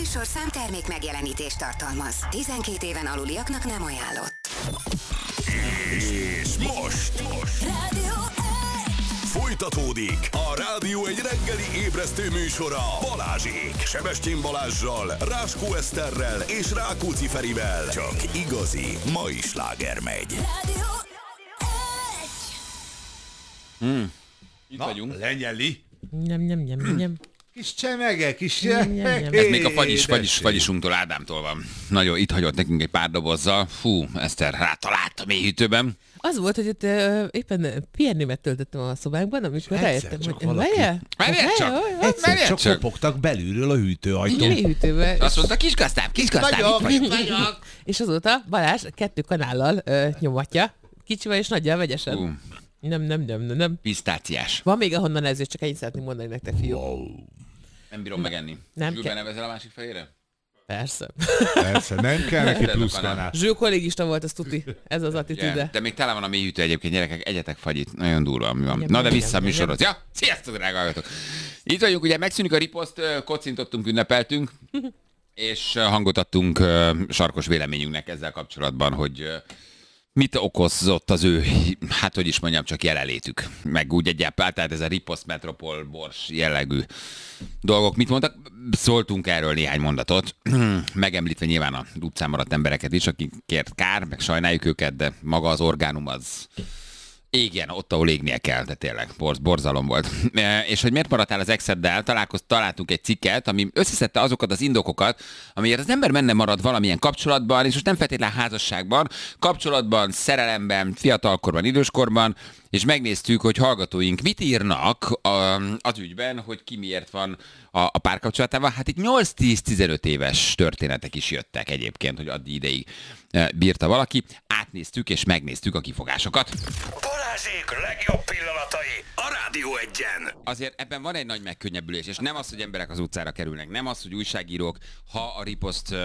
műsorszám termék megjelenítést tartalmaz. 12 éven aluliaknak nem ajánlott. És most Rádió folytatódik a Rádió egy reggeli ébresztő műsora Balázsék. Sebestyén Balázssal, Ráskó Eszterrel és Rákóczi Ferivel. Csak igazi mai sláger megy. Rádió Itt vagyunk. Lenyeli. Nem. Kis csemege, kis nyem. Ez még a fagyisunktól, Ádámtól van. Nagyon itt hagyott nekünk egy pár dobozzal. Fú, Eszter rátalált a mélyhűtőben. Az volt, hogy itt éppen pihenőmet töltöttem a szobánkban, amikor Egyszer rájöttem, csak hogy valaki- Várjál csak! Egyszer csak csak. kopogtak belülről a hűtőajtón. mélyhűtőbe. Azt mondta, kiskasztám, itt vagyok. És azóta Balázs 2 kanállal nyomatja, kicsivel és nagyjal vegyesen. Nem. Pisztáciás. Van még ahonnan ezért, csak ennyit szeretném mondani nektek, fiú. Nem bírom megenni. Nem Zsül kell. benevezel a másik fejére? Persze. Persze, nem kell neki Ez a plusz kanál. kanál. Zsül kollégista volt, az tuti. Ez az attitűde. De még tele van a mélyhűtő egyébként, gyerekek, egyetek fagyit. Nagyon durva, mi van. Igen, Na de igen, vissza a igen. műsorhoz. Ja, sziasztok, drága hallgatók. Itt vagyunk, ugye megszűnik a riposzt, kocintottunk, ünnepeltünk, és hangot adtunk sarkos véleményünknek ezzel kapcsolatban, hogy mit okozott az ő, hát hogy is mondjam, csak jelenlétük. Meg úgy egyáltalán, tehát ez a riposzt, metropol, bors jellegű dolgok. Mit mondtak? Szóltunk erről néhány mondatot, megemlítve nyilván a utcán maradt embereket is, akikért kár, meg sajnáljuk őket, de maga az orgánum az égjen, ott, ahol égnie kell, de tényleg borzalom volt. És hogy miért maradtál az exeddel, találtunk egy cikket, ami összeszedte azokat az indokokat, amiért az ember menne marad valamilyen kapcsolatban, és most nem feltétlenül házasságban, kapcsolatban, szerelemben, fiatalkorban, időskorban, és megnéztük, hogy hallgatóink mit írnak az ügyben, hogy ki miért van a párkapcsolatában. Hát itt 8-10-15 éves történetek is jöttek egyébként, hogy addig ideig bírta valaki. Átnéztük és megnéztük a kifogásokat. Balázsék legjobb pillanatai a Rádió egyen. Azért ebben van egy nagy megkönnyebbülés, és nem az, hogy emberek az utcára kerülnek, nem az, hogy újságírók, ha a riposzt,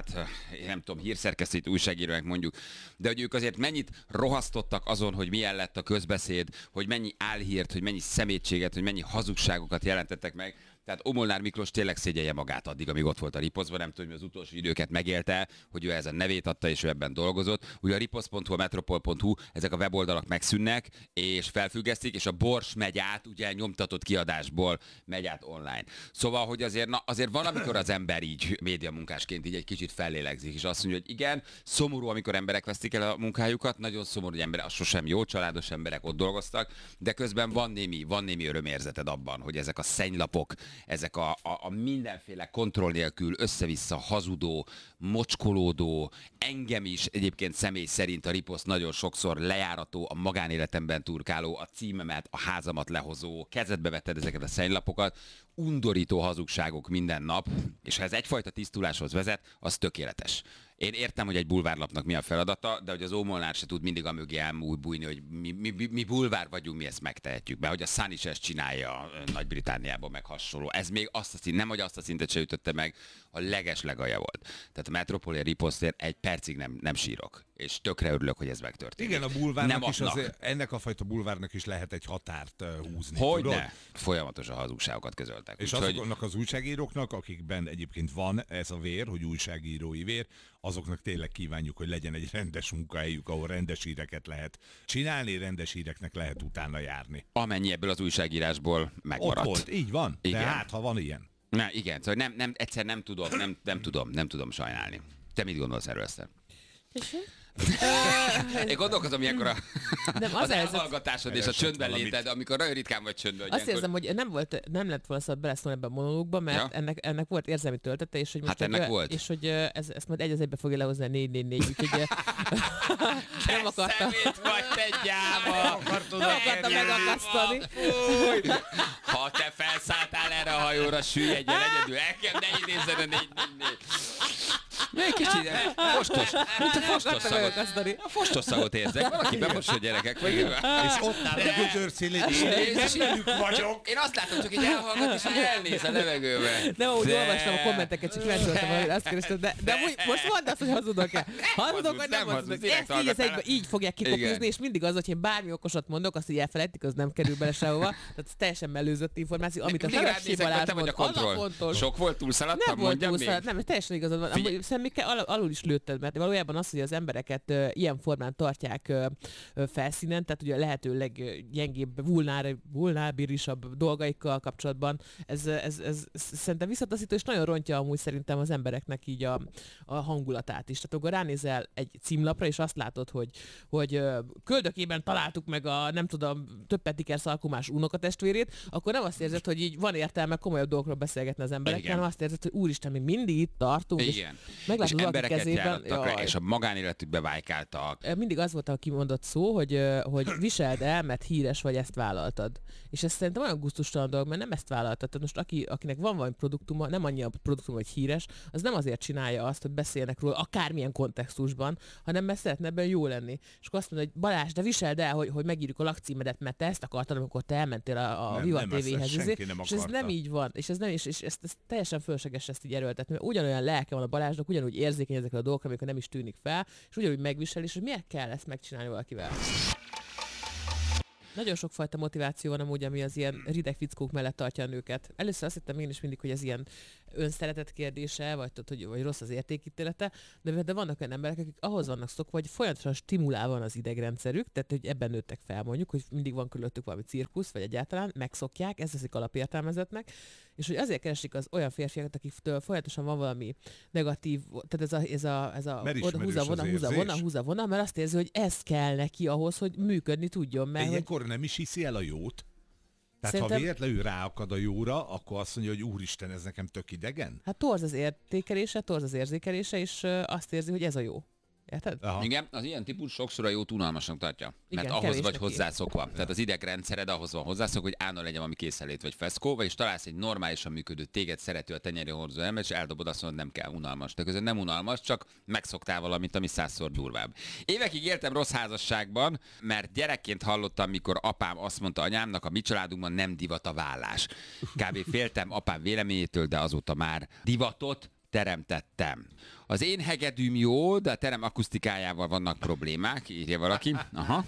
én nem tudom, hírszerkesztőt újságírónak mondjuk, de hogy ők azért mennyit rohasztottak azon, hogy milyen lett a közbeszéd, hogy mennyi álhírt, hogy mennyi szemétséget, hogy mennyi hazugságokat jelentettek meg. Tehát Molnár Miklós tényleg szégyelje magát addig, amíg ott volt a riposztban, nem tudom, hogy az utolsó időket megélte, hogy ő ezen nevét adta, és ő ebben dolgozott. Ugye a riposz.hu, a metropol.hu, ezek a weboldalak megszűnnek, és felfüggesztik, és a Bors megy át, ugye nyomtatott kiadásból megy át online. Szóval, hogy azért van, amikor az ember így médiamunkásként így egy kicsit fellélegzik, és azt mondja, hogy igen, szomorú, amikor emberek vesztik el a munkájukat, nagyon szomorú, hogy emberek, az sosem jó, családos emberek ott dolgoztak, de közben van némi örömérzeted abban, hogy ezek a szennylapok, ezek a mindenféle kontroll nélkül össze-vissza hazudó, mocskolódó, engem is egyébként személy szerint a riposzt nagyon sokszor lejárató, a magánéletemben turkáló, a címemet, a házamat lehozó, kezedbe vetted ezeket a szennylapok, undorító hazugságok minden nap, és ha ez egyfajta tisztuláshoz vezet, az tökéletes. Én értem, hogy egy bulvárlapnak mi a feladata, de hogy az Molnár se tud mindig amögé elmúlbújni, hogy mi bulvár vagyunk, mi ezt megtehetjük be, hogy a Sun is ezt csinálja Nagy-Britanniában, meg hasonló. Ez még nem, hogy azt a szintet se ütötte meg, a legalja volt. Tehát a Metropol riposztért egy percig nem sírok. És tökre örülök, hogy ez megtörténik. Igen, a bulvárnak Nem is adnak. azért, ennek a fajta bulvárnak is lehet egy határt húzni. Hogyne? tudod? Folyamatosan hazugságokat közöltek. És Úgyhogy azoknak az újságíróknak, akikben egyébként van ez a vér, hogy újságírói vér, azoknak tényleg kívánjuk, hogy legyen egy rendes munkahelyük, ahol rendes híreket lehet csinálni, rendes híreknek lehet utána járni. amennyi ebből az újságírásból Ott megmaradt. volt, így van. Igen. De hát, ha van ilyen. Na, igen, szóval egyszer nem tudom sajnálni. Te mit gondolsz erről, Eszter? Én gondolkozom ilyenkor az elhallgatásod és a csöndben léted, amikor nagyon ritkán vagy csöndben. Azt érzem, hogy nem lett volna szabad beleszólni ebbe a monológba, mert ennek volt érzelmi töltete, és hogy most Hát ennek volt. És hogy ezt majd egy egybe fogja lehozni a 444, úgyhogy nem akartam. Szemét vagy, te gyáva! Nem akartam megakasztani. Ha te felszálltál erre a hajóra, süllyedjen egyedül, el kell, ne idézzen a 444. Még kicsit fostos, mint a fostos szagot. A fostos szagot érzek. Valaki bemosod gyerekek, vagy És ott áll a gödör szélén, és velük vagyok. Én azt látom, csak így elhallgat, és így elnéz a levegőbe. Nem, úgy olvastam a kommenteket, csak megszóltam, hogy azt kerestem, de most mondd azt, hogy hazudok-e. Hazudok, vagy nem hazudok. Így fogják kikopizni, és mindig az, hogy én bármi okosat mondok, azt így elfelejtik, az nem kerül bele sehova. Tehát ez teljesen mellőzött információ, amit a Ferenc Balázs mond. Fontos. Sok volt, túlszaladtam, nem volt túlszaladtam, nem, teljesen igazad van. Szerintem alul is lőtted, mert valójában az, hogy az embereket ilyen formán tartják felszínen, tehát ugye a lehető leggyengébb, vulnábilisabb dolgaikkal kapcsolatban, ez szerintem visszataszító, és nagyon rontja amúgy szerintem az embereknek így a hangulatát is. Tehát akkor ránézel egy címlapra, és azt látod, hogy köldökében találtuk meg a, nem tudom, több petiker szalkumás unokatestvérét, akkor nem azt érzed, hogy így van értelme komolyabb dolgokról beszélgetni az emberekkel, hanem azt érzed, hogy úristen, mi mindig itt tartunk, igen. És meglátod valaki kezében. És a magánéletükbe vájkáltak. Mindig az volt a kimondott szó, hogy viseld el, mert híres vagy, ezt vállaltad. És ez szerintem olyan gusztustalan dolog, mert nem ezt vállaltad. Tehát most akinek van valami produktuma, nem annyi a produktuma, hogy híres, az nem azért csinálja azt, hogy beszélnek róla akármilyen kontextusban, hanem mert szeretne ebben jó lenni. És akkor azt mondod, hogy Balázs, de viseld el, hogy megírjuk a lakcímedet, mert te ezt akartad, amikor te elmentél a Viva TV-hez. És ez nem így van. És ez teljesen fölösleges ezt így erőltetni. Mert ugyanolyan lelke van a Balázsnak, ugyanúgy érzékeny ezekre a dolgokra, amikor nem is tűnik fel, és ugyanúgy megvisel, és hogy miért kell ezt megcsinálni valakivel. Nagyon sokfajta motiváció van amúgy, ami az ilyen rideg fickók mellett tartja a nőket. Először azt hittem én is mindig, hogy ez ilyen önszeretet kérdése, vagy rossz az értékítélete, de vannak olyan emberek, akik ahhoz vannak szokva, hogy folyamatosan stimulál van az idegrendszerük, tehát hogy ebben nőttek fel mondjuk, hogy mindig van körülöttük valami cirkusz, vagy egyáltalán megszokják, ezt teszik alapértelmezetnek, és hogy azért keresik az olyan férfiakat, akiktől folyamatosan van valami negatív, tehát ez a húza vona, mert azt érzi, hogy ez kell neki ahhoz, hogy működni tudjon. Mert ilyenkor nem is hiszi el a jót? Tehát szerintem, ha véletlenül ráakad a jóra, akkor azt mondja, hogy úristen, ez nekem tök idegen? Hát torz az értékelése, torz az érzékelése, és azt érzi, hogy ez a jó. Érted? Aha. Igen, az ilyen típus sokszor a jót unalmasnak tartja. Mert igen, ahhoz vagy hozzászokva. Tehát az idegrendszered ahhoz van hozzászokva, hogy állna legyen valami készenlét vagy feszkó, és találsz egy normálisan működő, téged szerető a tenyeri hordozó ember, és eldobod, azt mondod, nem kell, unalmas. De közben nem unalmas, csak megszoktál valamit, ami 100-szor durvább. Évekig éltem rossz házasságban, mert gyerekként hallottam, mikor apám azt mondta anyámnak, a mi családunkban nem divat a vállás. Kb. Féltem apám véleményétől, de azóta már divatot teremtettem. Az én hegedűm jó, de a terem akusztikájával vannak problémák, írja valaki. Aha.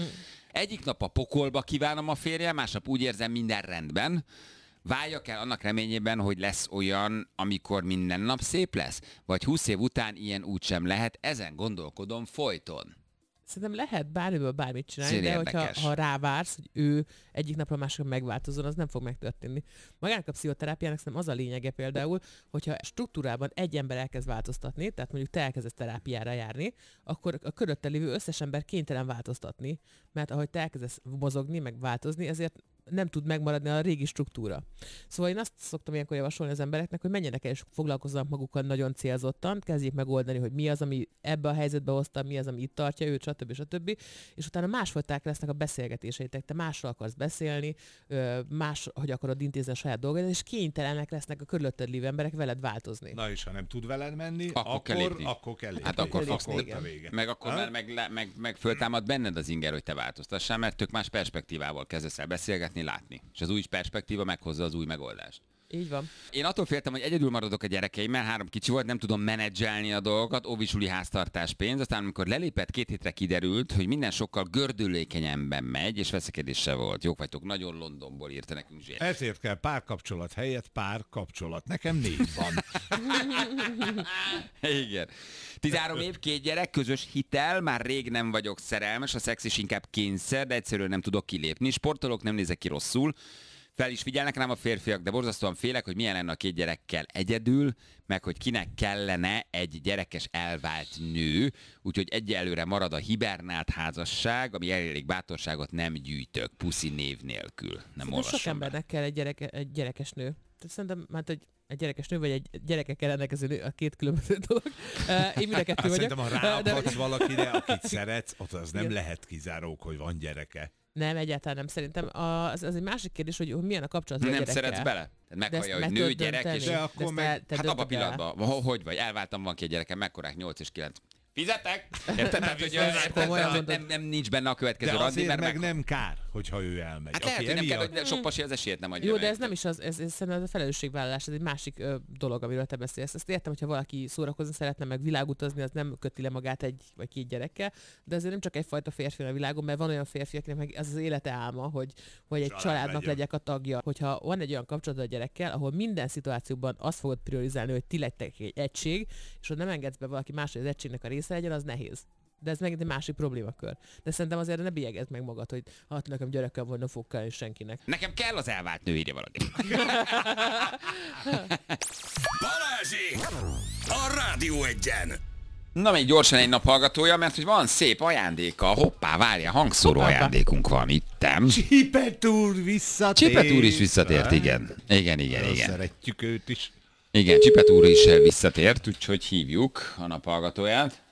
Egyik nap a pokolba kívánom a férjem, másnap úgy érzem, minden rendben. Váljak el annak reményében, hogy lesz olyan, amikor minden nap szép lesz? Vagy 20 év után ilyen úgysem lehet, ezen gondolkodom folyton. Szerintem lehet bármiből bármit csinálni, de hogyha rávársz, hogy ő egyik napra másikra megváltozzon, az nem fog megtörténni. Magának a pszichoterápiának szerintem az a lényege például, hogyha struktúrában egy ember elkezd változtatni, tehát mondjuk te elkezdesz terápiára járni, akkor a körülötte lévő összes ember kénytelen változtatni, mert ahogy te elkezdesz mozogni, meg változni, ezért nem tud megmaradni a régi struktúra. Szóval én azt szoktam ilyenkor javasolni az embereknek, hogy menjenek el és foglalkozzanak magukkal nagyon célzottan, kezdjék megoldani, hogy mi az, ami ebbe a helyzetbe hozta, mi az, ami itt tartja őt, stb. És utána másfajták lesznek a beszélgetéseitek. Te másról akarsz beszélni, más, hogy akarod intézni a saját dolgodat, és kénytelenek lesznek a körülötted lévő emberek veled változni. Na és ha nem tud veled menni, akkor kell lépni. Hát akkor fogsz lépni. Meg akkor már meg föltámad benned az inger, hogy te változtassál, mert tök más perspektívával kezdesz el beszélgetni, látni. És az új perspektíva meghozza az új megoldást. Így van. Én attól féltem, hogy egyedül maradok a gyerekeimmel, 3 kicsi volt, nem tudom menedzselni a dolgokat, óvisuli háztartás pénz, aztán amikor lelépett 2 hétre kiderült, hogy minden sokkal gördülékenyebben megy, és veszekedése volt. Jók vagytok, nagyon Londonból írta nekünk Zsé. Ezért kell párkapcsolat helyett párkapcsolat. Nekem 4 van. Igen. 13 év, 2 gyerek, közös hitel, már rég nem vagyok szerelmes, a szex is inkább kényszer, de egyszerűen nem tudok kilépni. Sportolok, nem nézek ki rosszul. Fel is figyelnek rám a férfiak, de borzasztóan félek, hogy milyen lenne a 2 gyerekkel egyedül, meg hogy kinek kellene egy gyerekes elvált nő, úgyhogy egyelőre marad a hibernált házasság, ami elég bátorságot nem gyűjtök, puszi név nélkül. Nem olvasom. Sok embernek kell egy gyerekes nő. Szerintem, hát, hogy egy gyerekes nő, vagy egy gyerekekkel rendelkező nő, a 2 különböző dolog. Én mind a 2 vagyok. Szerintem, ha ráadhatsz valakire, akit szeretsz, ott az nem lehet kizárók, hogy van gyereke. Nem, egyáltalán nem. Szerintem az egy másik kérdés, hogy milyen a kapcsolat a gyerekkel. Nem szeretsz bele? Meghallja, hogy nő, gyerek, és... De akkor meg... Hát abban a pillanatban, hogy vagy? Elváltam, van 2 gyerekem, mekkorák? 8 és 9. Fizetek? Érted? Nem nincs benne a következő randi, azért meg nem kár, hogyha ő elmegy. Hát lehet, hogy nem kell, hogy sok pasi az esélyt nem adja. Jó, de ez nem is az, ez szerintem a felelősségvállalás, ez egy másik dolog, amiről te beszélsz. Ezt értem, hogyha valaki szórakozni szeretne, meg világutazni, az nem köti le magát 1 vagy 2 gyerekkel, de azért nem csak egyfajta férfi a világon, mert van olyan férfi, akinek meg az élete álma, hogy egy családnak legyek a tagja. Hogyha van egy olyan kapcsolat a gyerekkel, ahol minden szituációban azt fogod priorizálni, hogy ti lettek egy egység, és ha nem engedsz be valaki más, hogy az egységnek a része legyen, az nehéz. De ez megint egy másik problémakör. De szerintem azért ne bélyegezd meg magad, hogy hát nekem gyerekem van, nem fog kelleni senkinek. Nekem kell az elvált nő, írja valaki. Balázsék! A Rádió Egyen! Na, még gyorsan egy naphallgatója, mert hogy van szép ajándéka. Hoppá, várja, hangszóró ajándékunk van ittem. Csipet úr visszatért. Csipet úr is visszatért, igen. Igen. Szeretjük őt is. Igen, Csipet úr is visszatért, úgyhogy hívjuk a naphallgatóját.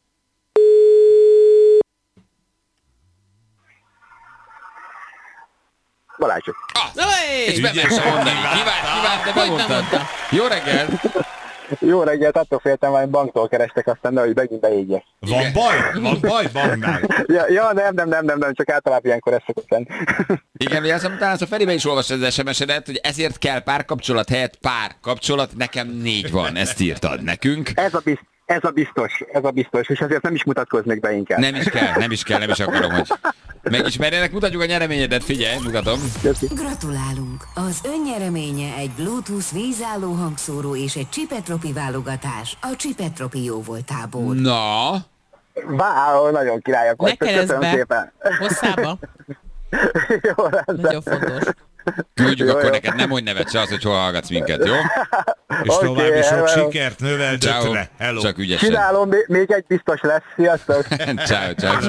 Balázsok. És bemersz mondani. Kívánt, de bemondtad. Jó reggel! Jó reggelt, attól féltem, hogy banktól kerestek, aztán nehogy megint beégyek. Van baj banknál? Ja, nem, csak általában ilyenkor ez szokott lenni. Igen, ugye talán a Feribe is olvastad az SMS-edet, hogy ezért kell párkapcsolat helyett párkapcsolat, nekem 4 van, ezt írtad nekünk. Ez a biztos, és ezért nem is mutatkoznék be inkább. Nem is akarom, hogy megismerjenek. Mutatjuk a nyereményedet, figyelj, mutatom. Gratulálunk! Az ön nyereménye egy Bluetooth vízálló hangszóró és egy Csipetropi válogatás a Csipetropi jóvoltából. Na? Wow, nagyon királyak vagytok, köszönöm szépen. Hosszába. Jó, nagyon fontos. Küldjük jó, akkor jó. Neked, nem mondj nevet se az, hogy hol hallgatsz minket, jó? És további sok sikert, növeld 5-re. Hello. Csak ügyesen. Csinálom, még egy biztos lesz. Sziasztok. Ciao.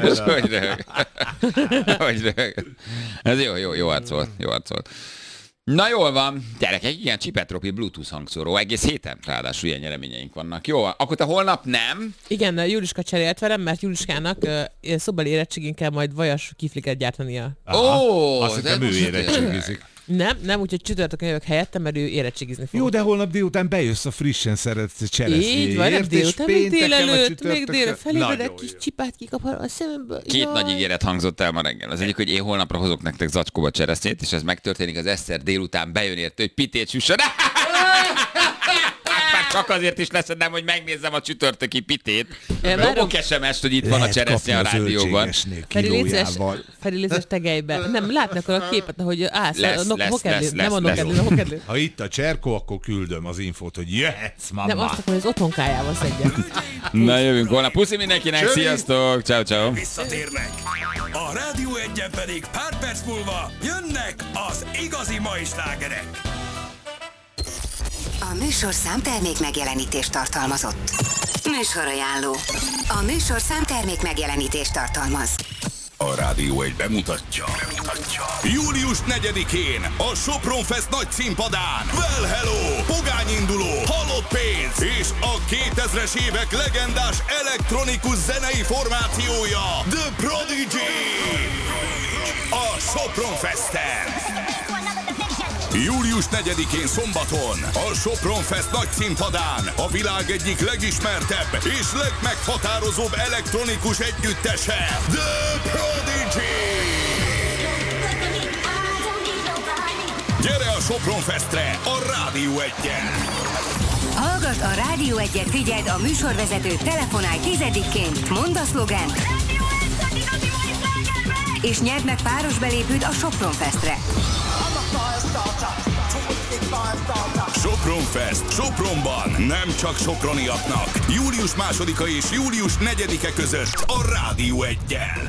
Hogy röhög. Ez jó arc volt. Na jól van, gyerekek, igen, Csipetropi Bluetooth hangszóró, egész héten ráadásul ilyen nyereményeink vannak. Jó, akkor te holnap nem? Igen, Juliska cserélt velem, mert Juliskának szobali érettségén kell majd vajas kifliket gyártania. Azt hittem ő érettségizik. Nem, úgyhogy csütörtökön jövök helyettem, mert ő érettségizni fog. Jó, de holnap délután bejössz a frissen szeretsz cseresznyi. Így van, nem délután, még délelőtt felébredek, kis csipát kikap a szememből. 2 nagy ígéret hangzott el ma reggel. Az egyik, hogy én holnapra hozok nektek zacskóba cseresznyét, és ez megtörténik, az Eszter délután bejön érte, hogy pitét süssön. Csak azért is leszedem, hogy megnézzem a csütörtöki pitét. Dobok SMS-t, hogy itt van a cseresznye a rádióban. Feri, lézes tegelyben. Nem, látnak a képet, hogy állsz. Lesz. Nem a nokedlő. Ha itt a Cserkó, akkor küldöm az infót, hogy jöhetsz, mamma. Nem, azt akarom, hogy az otthonkájával szedjen. Na, jövünk volna. Puszi mindenkinek, sziasztok! Ciao. Visszatérnek. A Rádió Egyen pedig pár perc múlva jönnek az igazi mai slágerek. A műsorszám termék megjelenítést tartalmazott. Műsorajánló. A műsorszám termék megjelenítést tartalmaz. A Rádió Egy bemutatja. Július 4-én a Sopron Fest nagy színpadán Well Hello, pogányinduló, halott pénz és a 2000-es évek legendás elektronikus zenei formációja The Prodigy. A Sopron Festen. Július 4-én szombaton a Sopron Fest nagy színpadán a világ egyik legismertebb és legmeghatározóbb elektronikus együttese, The Prodigy! Gyere a Sopron Festre a Rádió Egyen! Hallgass a Rádió Egyet, figyeld a műsorvezetőt, telefonálj 10-ként, mondd a szlogent, és nyerd meg páros belépőt a Sopron Festre. Sopron Fest, Sopronban, nem csak soproniaknak. Július 2-a és július 4-e között a Rádió Egyen.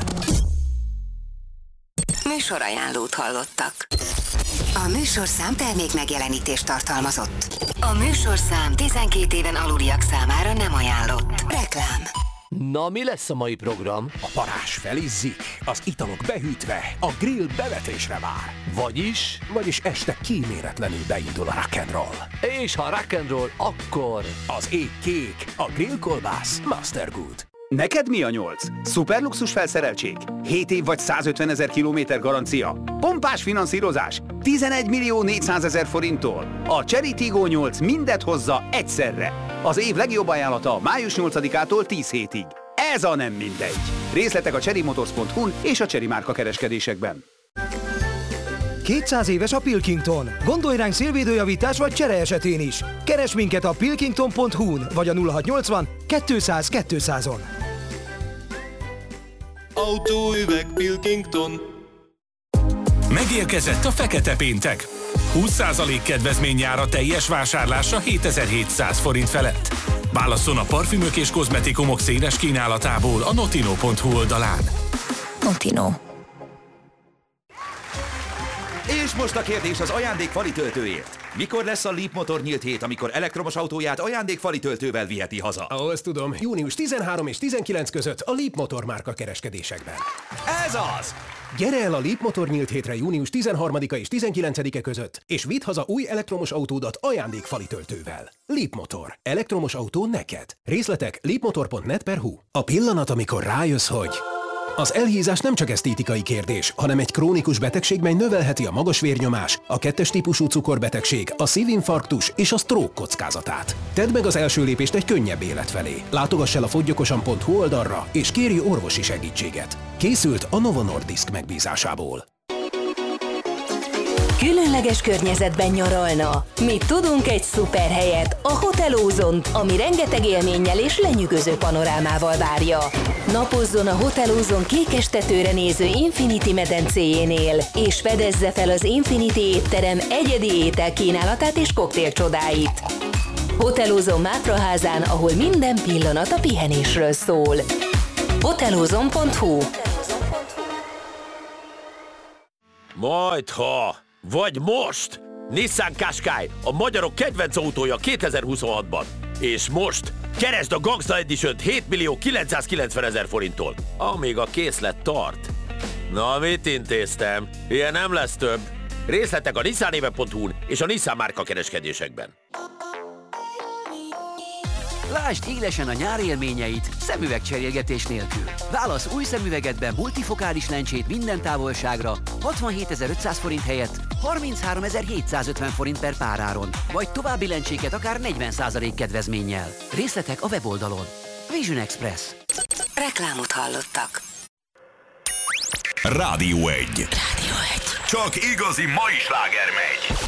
Műsorajánlót hallottak. A műsorszám termék megjelenítést tartalmazott. A műsorszám 12 éven aluliak számára nem ajánlott. Reklám. Na, mi lesz a mai program? A parázs felizzik, az italok behűtve, a grill bevetésre vár. Vagyis este kíméletlenül beindul a rock'n'roll. És ha rock'n'roll, akkor az ég kék, a grillkolbász Master Good. Neked mi a 8? Szuperluxus felszereltség? 7 év vagy 150 000 kilométer garancia? Pompás finanszírozás? 11 400 000 forinttól? A Chery Tiggo 8 mindet hozza egyszerre. Az év legjobb ajánlata május 8-ától 10 hétig. Ez a nem mindegy. Részletek a cherrymotors.hu-n és a Chery márka kereskedésekben. 200 éves a Pilkington. Gondolj ránk szélvédőjavítás vagy csere esetén is. Keresd minket a pilkington.hu-n vagy a 0680 200 200-on. Autóüveg Pilkington. Megérkezett a fekete péntek. 20% kedvezmény jár a teljes vásárlásra 7700 forint felett. Válasszon a parfümök és kozmetikumok széles kínálatából a notino.hu oldalán. Notino. És most a kérdés az ajándékfali töltőért. Mikor lesz a Leap Motor nyílt hét, amikor elektromos autóját ajándékfali töltővel viheti haza? Azt tudom, június 13 és 19 között a Leap Motor márka kereskedésekben. Ez az! Gyere el a Leap Motor nyílt hétre június 13-a és 19-e között, és vidd haza új elektromos autódat ajándékfali töltővel. Leap Motor. Elektromos autó neked. Részletek leapmotor.net/hu. A pillanat, amikor rájössz, hogy... Az elhízás nem csak esztétikai kérdés, hanem egy krónikus betegség, mely növelheti a magas vérnyomás, a 2. típusú cukorbetegség, a szívinfarktus és a stroke kockázatát. Tedd meg az első lépést egy könnyebb élet felé. Látogass el a foggyokosan.hu oldalra, és kérj orvosi segítséget. Készült a Novo Nordisk megbízásából. Különleges környezetben nyaralna. Mi tudunk egy szuper helyet, a Hotel Ozont, ami rengeteg élménnyel és lenyűgöző panorámával várja. Napozzon a Hotel Ozon kékes tetőre néző Infinity medencéjénél, és fedezze fel az Infinity étterem egyedi ételkínálatát és koktélcsodáit. Hotel Ozon Mátraházán, ahol minden pillanat a pihenésről szól. hotelozon.hu. Majdha, vagy most! Nissan Qashqai, a magyarok kedvenc autója 2026-ban. És most keresd a Gangsta Edition-t 7 990 000 forinttól, amíg a készlet tart. Na, mit intéztem? Ilyen nem lesz több. Részletek a nissanéve.hu-n és a Nissan márka kereskedésekben. Lásd élesen a nyár élményeit szemüvegcserélgetés nélkül. Válasz új szemüvegedben multifokális lencsét minden távolságra 67 500 forint helyett 33 750 forint per páráron, vagy további lencséket akár 40% kedvezménnyel. Részletek a weboldalon. Vision Express. Reklámot hallottak. Rádió 1. Rádió 1. Csak igazi mai sláger megy.